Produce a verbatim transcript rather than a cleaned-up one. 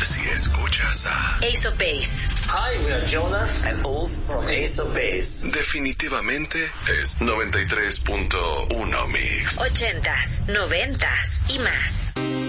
si escuchas a Ace of Base. Hi, we are Jonas and Ulf from Ace of Base. Definitivamente es noventa y tres punto uno Mix. Ochentas, noventas y más.